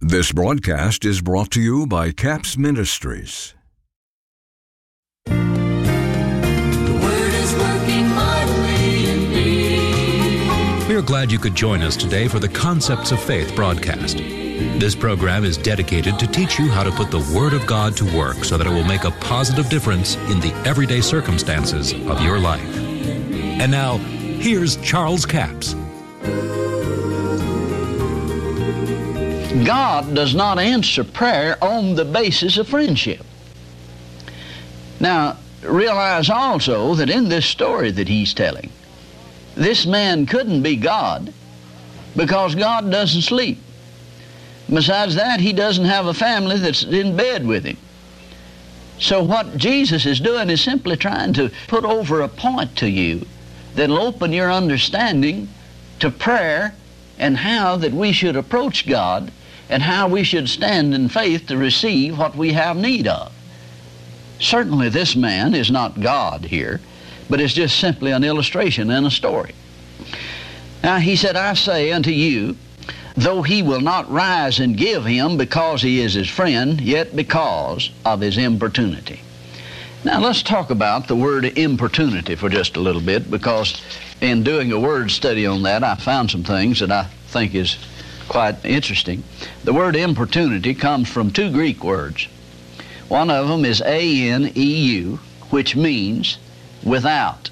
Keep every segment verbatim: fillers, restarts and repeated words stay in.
This broadcast is brought to you by CAPS Ministries. The Word is working mightily in me. We are glad you could join us today for the Concepts of Faith broadcast. This program is dedicated to teach you how to put the Word of God to work so that it will make a positive difference in the everyday circumstances of your life. And now, here's Charles Capps. God does not answer prayer on the basis of friendship. Now, realize also that in this story that he's telling, this man couldn't be God because God doesn't sleep. Besides that, he doesn't have a family that's in bed with him. So what Jesus is doing is simply trying to put over a point to you that'll open your understanding to prayer and how that we should approach God and how we should stand in faith to receive what we have need of. Certainly this man is not God here, but it's just simply an illustration and a story. Now he said, I say unto you, though he will not rise and give him because he is his friend, yet because of his importunity. Now let's talk about the word importunity for just a little bit, because in doing a word study on that, I found some things that I think is quite interesting. The word importunity comes from two Greek words. One of them is A N E U, which means without.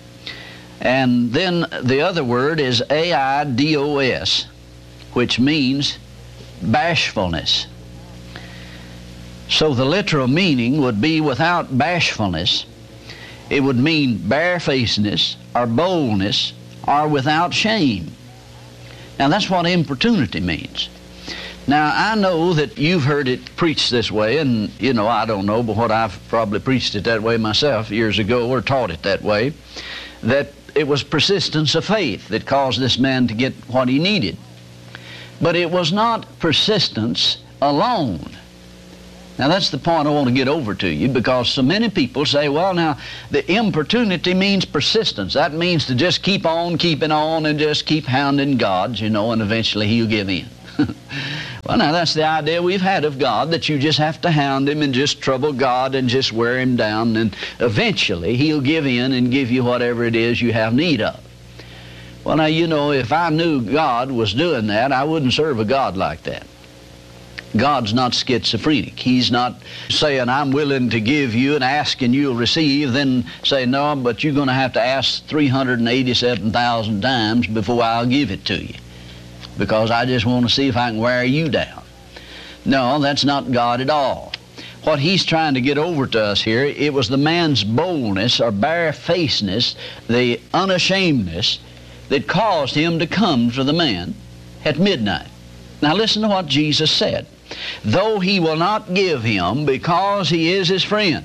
And then the other word is A I D O S, which means bashfulness. So the literal meaning would be without bashfulness. It would mean barefacedness or boldness or without shame. Now that's what importunity means. Now I know that you've heard it preached this way, and you know, I don't know, but what I've probably preached it that way myself years ago, or taught it that way, that it was persistence of faith that caused this man to get what he needed. But it was not persistence alone. Now that's the point I want to get over to you, because so many people say, well now, the importunity means persistence. That means to just keep on keeping on and just keep hounding God, you know, and eventually he'll give in. Well now, that's the idea we've had of God, that you just have to hound him and just trouble God and just wear him down, and eventually he'll give in and give you whatever it is you have need of. Well now, you know, if I knew God was doing that, I wouldn't serve a God like that. God's not schizophrenic. He's not saying, I'm willing to give you and ask and you'll receive, then say, no, but you're going to have to ask three hundred eighty-seven thousand times before I'll give it to you, because I just want to see if I can wear you down. No, that's not God at all. What he's trying to get over to us here, it was the man's boldness or barefacedness, the unashamedness, that caused him to come to the man at midnight. Now listen to what Jesus said. Though he will not give him because he is his friend.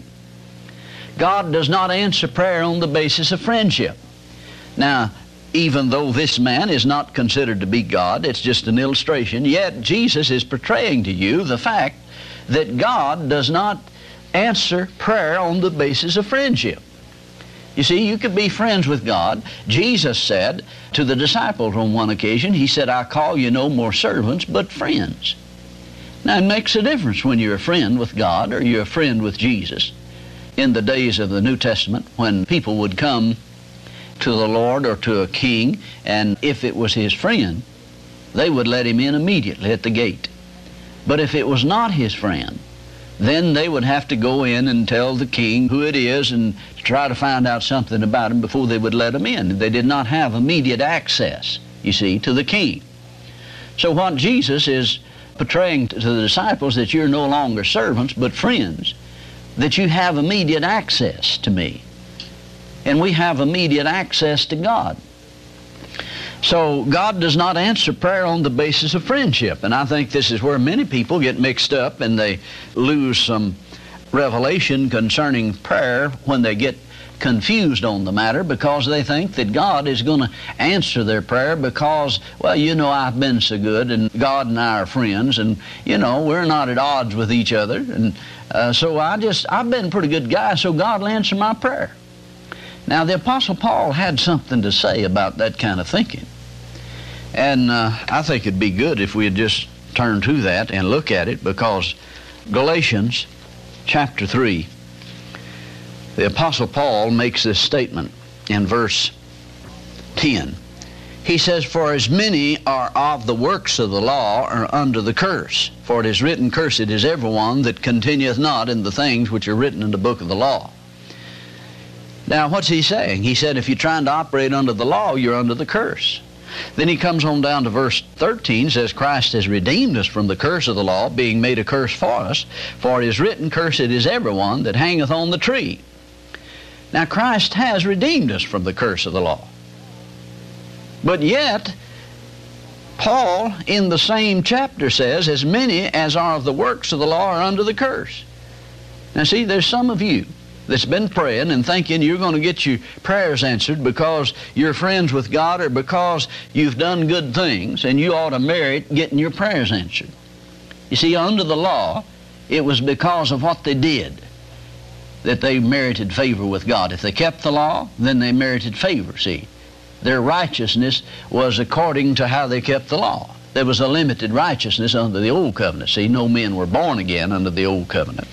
God does not answer prayer on the basis of friendship. Now, even though this man is not considered to be God, it's just an illustration, yet Jesus is portraying to you the fact that God does not answer prayer on the basis of friendship. You see, you could be friends with God. Jesus said to the disciples on one occasion, he said, I call you no more servants, but friends. Now, it makes a difference when you're a friend with God or you're a friend with Jesus. In the days of the New Testament, when people would come to the Lord or to a king, and if it was his friend, they would let him in immediately at the gate. But if it was not his friend, then they would have to go in and tell the king who it is and try to find out something about him before they would let him in. They did not have immediate access, you see, to the king. So what Jesus is portraying to the disciples, that you're no longer servants but friends, that you have immediate access to me. And we have immediate access to God. So God does not answer prayer on the basis of friendship. And I think this is where many people get mixed up and they lose some revelation concerning prayer when they get confused on the matter, because they think that God is going to answer their prayer because, well, you know, I've been so good and God and I are friends, and, you know, we're not at odds with each other, and uh, so I just, I've been a pretty good guy, so God will answer my prayer. Now, the Apostle Paul had something to say about that kind of thinking. And uh, I think it'd be good if we had just turn to that and look at it, because Galatians chapter three, the Apostle Paul makes this statement in verse ten. He says, "For as many are of the works of the law are under the curse. For it is written, Cursed is everyone that continueth not in the things which are written in the book of the law." Now, what's he saying? He said, if you're trying to operate under the law, you're under the curse. Then he comes on down to verse thirteen, says, "Christ has redeemed us from the curse of the law, being made a curse for us. For it is written, Cursed is everyone that hangeth on the tree." Now, Christ has redeemed us from the curse of the law. But yet, Paul, in the same chapter, says, as many as are of the works of the law are under the curse. Now see, there's some of you that's been praying and thinking you're going to get your prayers answered because you're friends with God or because you've done good things, and you ought to merit getting your prayers answered. You see, under the law, it was because of what they did that they merited favor with God. If they kept the law, then they merited favor, see. Their righteousness was according to how they kept the law. There was a limited righteousness under the old covenant. See, no men were born again under the old covenant.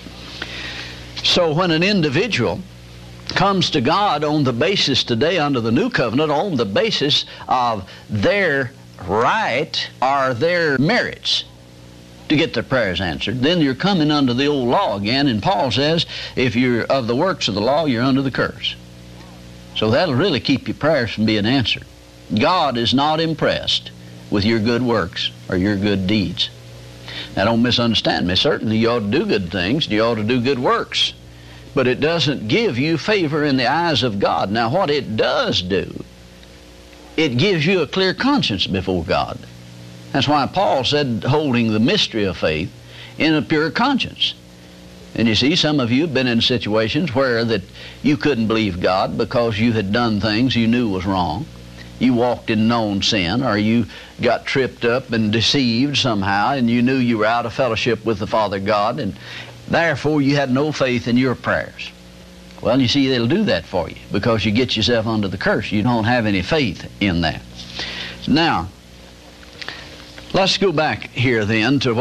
So when an individual comes to God on the basis today under the new covenant, on the basis of their right or their merits to get their prayers answered, then you're coming under the old law again. And Paul says, if you're of the works of the law, you're under the curse. So that'll really keep your prayers from being answered. God is not impressed with your good works or your good deeds. Now, don't misunderstand me. Certainly you ought to do good things, you ought to do good works, but it doesn't give you favor in the eyes of God. Now, what it does do, it gives you a clear conscience before God. That's why Paul said, holding the mystery of faith in a pure conscience. And you see, some of you have been in situations where that you couldn't believe God because you had done things you knew was wrong. You walked in known sin, or you got tripped up and deceived somehow, and you knew you were out of fellowship with the Father God, and therefore you had no faith in your prayers. Well, you see, they'll do that for you because you get yourself under the curse. You don't have any faith in that. Now, let's go back here then to what